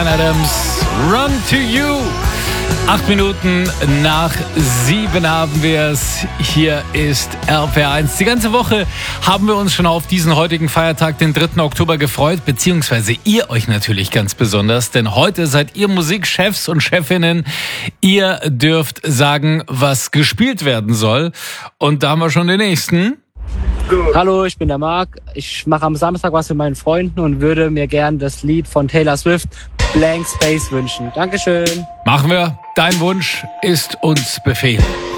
Bryan Adams, Run to You. 8 Minuten nach 7 haben wir es. Hier ist RPR1. Die ganze Woche haben wir uns schon auf diesen heutigen Feiertag, den 3. Oktober, gefreut. Beziehungsweise ihr euch natürlich ganz besonders. Denn heute seid ihr Musikchefs und Chefinnen. Ihr dürft sagen, was gespielt werden soll. Und da haben wir schon den nächsten. Hallo, ich bin der Marc. Ich mache am Samstag was mit meinen Freunden und würde mir gern das Lied von Taylor Swift, Blank Space, wünschen. Dankeschön. Machen wir. Dein Wunsch ist uns Befehl.